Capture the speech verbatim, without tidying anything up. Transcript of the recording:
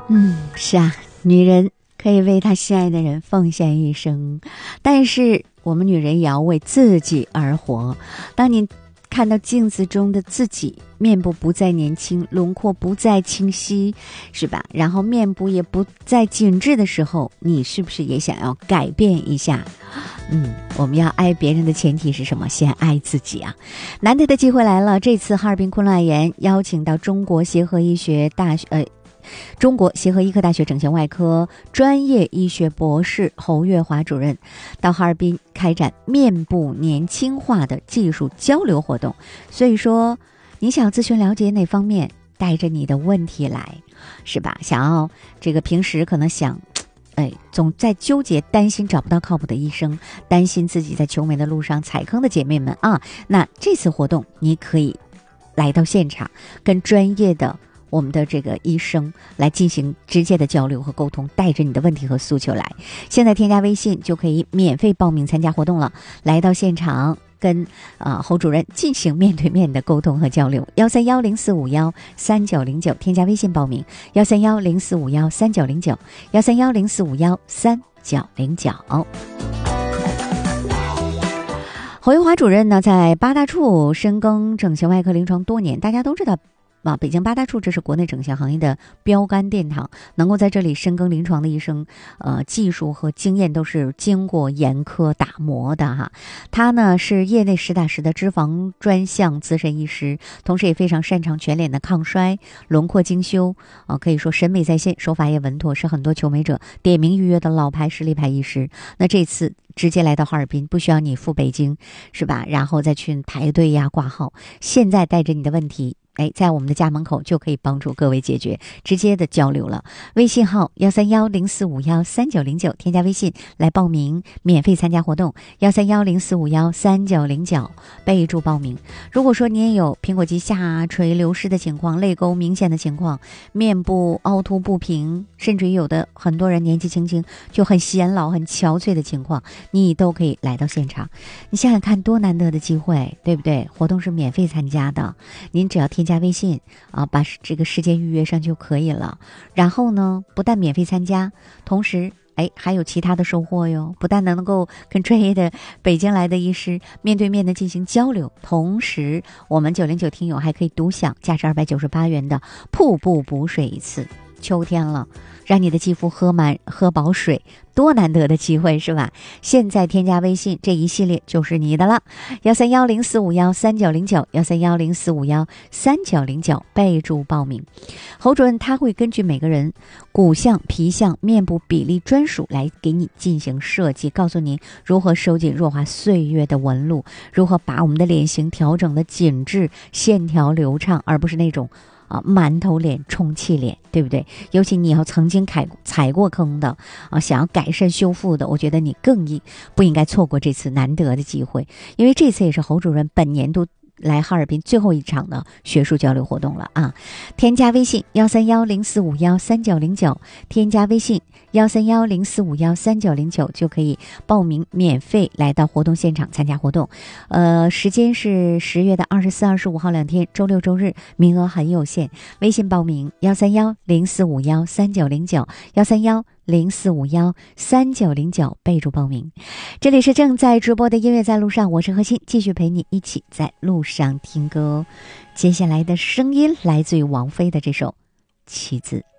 嗯，是啊，女人可以为她心爱的人奉献一生，但是我们女人也要为自己而活。当你看到镜子中的自己，面部不再年轻，轮廓不再清晰，是吧？然后面部也不再紧致的时候，你是不是也想要改变一下？嗯，我们要爱别人的前提是什么？先爱自己啊！难得的机会来了，这次哈尔滨昆仑爱研邀请到中国协和医学大学呃。中国协和医科大学整形外科专业医学博士侯月华主任到哈尔滨开展面部年轻化的技术交流活动。所以说，你想咨询了解哪方面，带着你的问题来，是吧？想要这个平时可能想哎，总在纠结担心找不到靠谱的医生，担心自己在求美的路上踩坑的姐妹们啊，那这次活动你可以来到现场，跟专业的我们的这个医生来进行直接的交流和沟通，带着你的问题和诉求来。现在添加微信就可以免费报名参加活动了，来到现场跟啊、呃、侯主任进行面对面的沟通和交流。幺三幺零四五幺三九零九添加微信报名，幺三幺零四五幺三九零九，幺三幺零四五幺三九零九。侯月华主任呢，在八大处深耕整形外科临床多年，大家都知道啊，北京八大处这是国内整形行业的标杆殿堂，能够在这里深耕临床的医生，呃，技术和经验都是经过严苛打磨的哈。他呢是业内实打实的脂肪专项资深医师，同时也非常擅长全脸的抗衰、轮廓精修，啊、呃，可以说审美在线，手法也稳妥，是很多求美者点名预约的老牌实力派医师。那这次直接来到哈尔滨，不需要你赴北京，是吧？然后再去排队呀、挂号，现在带着你的问题。哎，在我们的家门口就可以帮助各位解决，直接的交流了。微信号幺三幺零四五幺三九零九，添加微信来报名，免费参加活动。幺三幺零四五幺三九零九，备注报名。如果说你也有苹果肌下垂流失的情况，泪沟明显的情况，面部凹凸不平，甚至于有的很多人年纪轻轻就很显老、很憔悴的情况，你都可以来到现场。你想想看，多难得的机会，对不对？活动是免费参加的，您只要添加微信啊，把这个时间预约上就可以了。然后呢，不但免费参加，同时哎还有其他的收获哟。不但能够跟专业的北京来的医师面对面的进行交流，同时我们九零九听友还可以独享价值二百九十八元的瀑布补水一次。秋天了，让你的肌肤喝满喝饱水，多难得的机会是吧？现在添加微信，这一系列就是你的了。幺三幺零四五幺三九零九，幺三幺零四五幺三九零九，备注报名。侯主任他会根据每个人骨相、皮相、面部比例专属来给你进行设计，告诉你如何收紧弱化岁月的纹路，如何把我们的脸型调整的紧致、线条流畅，而不是那种啊，馒头脸、充气脸，对不对？尤其你要曾经踩踩过坑的啊，想要改善修复的，我觉得你更应不应该错过这次难得的机会，因为这次也是侯主任本年度来哈尔滨最后一场的学术交流活动了啊！添加微信幺三幺零四五幺三九零九，添加微信幺三幺零四五幺三九零九就可以报名，免费来到活动现场参加活动。呃，时间是十月的二十四、二十五号两天，周六周日，名额很有限。微信报名幺三幺零四五幺三九零九，幺三幺零四五幺三九零九，备注报名。这里是正在直播的音乐在路上，我是何欣，继续陪你一起在路上听歌。接下来的声音来自于王菲的这首《棋子》。